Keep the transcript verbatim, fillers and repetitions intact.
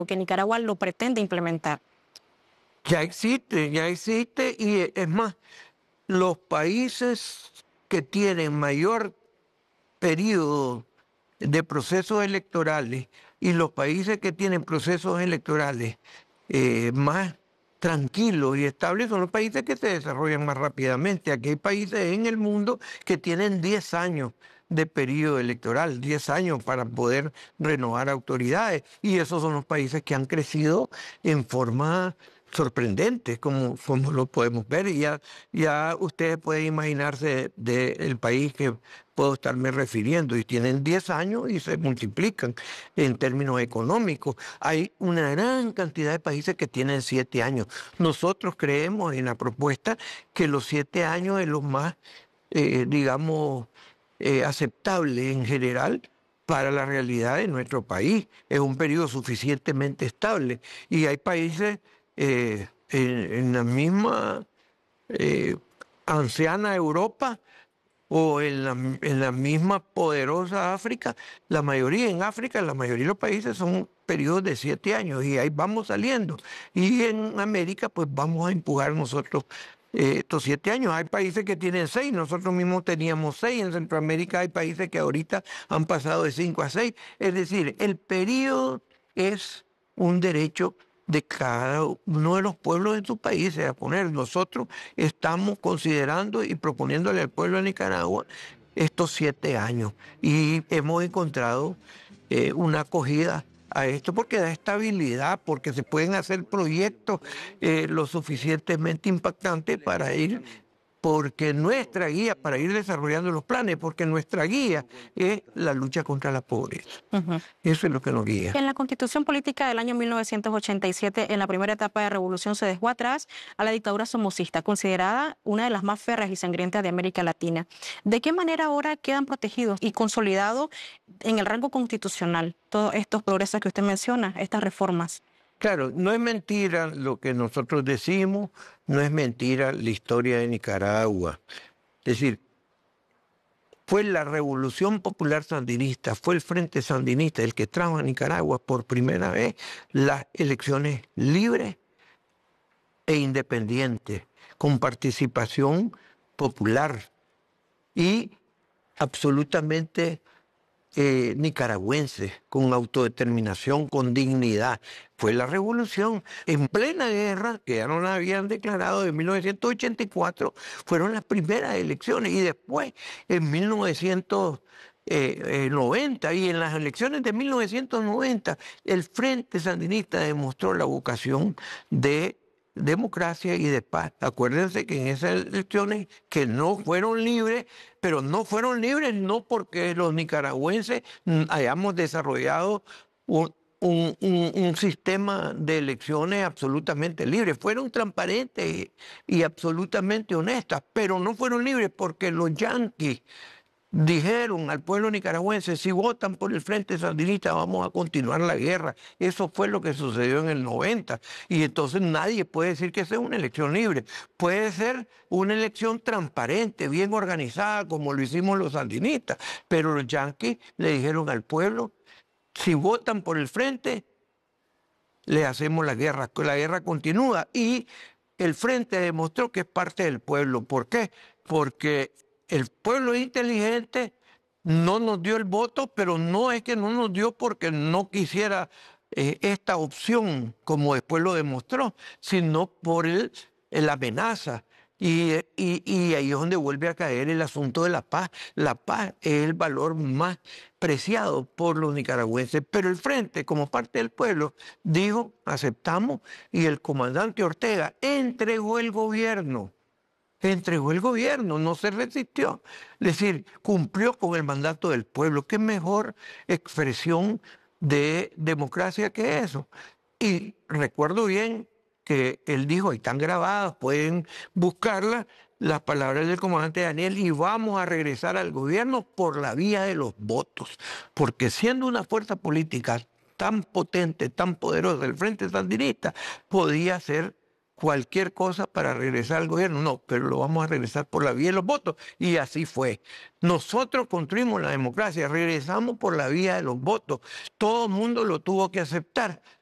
que Nicaragua lo pretende implementar. Ya existe, ya existe, y es más, los países que tienen mayor periodo de procesos electorales y los países que tienen procesos electorales eh, más tranquilos y estables son los países que se desarrollan más rápidamente. Aquí hay países en el mundo que tienen diez años de periodo electoral, diez años para poder renovar autoridades, y esos son los países que han crecido en forma sorprendente, como, como lo podemos ver, y ya, ya ustedes pueden imaginarse del país que puedo estarme refiriendo, y tienen diez años y se multiplican en términos económicos. Hay una gran cantidad de países que tienen siete años. Nosotros creemos en la propuesta que los siete años es lo más, eh, digamos, eh, aceptable en general para la realidad de nuestro país. Es un periodo suficientemente estable, y hay países eh, en, en la misma eh, anciana Europa o en la, en la misma poderosa África. La mayoría en África, la mayoría de los países son periodos de siete años, y ahí vamos saliendo. Y en América pues vamos a empujar nosotros eh, estos siete años. Hay países que tienen seis, nosotros mismos teníamos seis. En Centroamérica hay países que ahorita han pasado de cinco a seis. Es decir, el periodo es un derecho de cada uno de los pueblos de sus países a poner. Nosotros estamos considerando y proponiéndole al pueblo de Nicaragua estos siete años, y hemos encontrado eh, una acogida a esto porque da estabilidad, porque se pueden hacer proyectos eh, lo suficientemente impactantes para ir, porque nuestra guía, para ir desarrollando los planes, porque nuestra guía es la lucha contra la pobreza. Uh-huh. Eso es lo que nos guía. En la Constitución Política del año mil novecientos ochenta y siete, en la primera etapa de revolución, se dejó atrás a la dictadura somocista, considerada una de las más férreas y sangrientas de América Latina. ¿De qué manera ahora quedan protegidos y consolidados en el rango constitucional todos estos progresos que usted menciona, estas reformas? Claro, no es mentira lo que nosotros decimos, no es mentira la historia de Nicaragua. Es decir, fue la Revolución Popular Sandinista, fue el Frente Sandinista el que trajo a Nicaragua por primera vez las elecciones libres e independientes, con participación popular y absolutamente Eh, nicaragüenses, con autodeterminación, con dignidad. Fue la revolución en plena guerra, que ya no la habían declarado, en mil novecientos ochenta y cuatro, fueron las primeras elecciones, y después en mil novecientos noventa y en las elecciones de mil novecientos noventa el Frente Sandinista demostró la vocación de democracia y de paz. Acuérdense que en esas elecciones que no fueron libres, pero no fueron libres no porque los nicaragüenses hayamos desarrollado un, un, un, un sistema de elecciones absolutamente libre. Fueron transparentes y, y absolutamente honestas, pero no fueron libres porque los yanquis dijeron al pueblo nicaragüense: si votan por el Frente Sandinista vamos a continuar la guerra. Eso fue lo que sucedió en el noventa, y entonces nadie puede decir que sea una elección libre. Puede ser una elección transparente, bien organizada, como lo hicimos los sandinistas, pero los yanquis le dijeron al pueblo: si votan por el Frente le hacemos la guerra, la guerra continúa, y el Frente demostró que es parte del pueblo. ¿Por qué? Porque el pueblo inteligente no nos dio el voto, pero no es que no nos dio porque no quisiera eh, esta opción, como después lo demostró, sino por el, la amenaza. Y, y, y ahí es donde vuelve a caer el asunto de la paz. La paz es el valor más preciado por los nicaragüenses. Pero el Frente, como parte del pueblo, dijo: aceptamos, y el comandante Ortega entregó el gobierno. Entregó el gobierno, no se resistió. Es decir, cumplió con el mandato del pueblo. ¿Qué mejor expresión de democracia que eso? Y recuerdo bien que él dijo, y están grabadas, pueden buscarlas, las palabras del comandante Daniel: y vamos a regresar al gobierno por la vía de los votos. Porque siendo una fuerza política tan potente, tan poderosa, el Frente Sandinista podía ser cualquier cosa para regresar al gobierno. No, pero lo vamos a regresar por la vía de los votos. Y así fue. Nosotros construimos la democracia, regresamos por la vía de los votos. Todo el mundo lo tuvo que aceptar.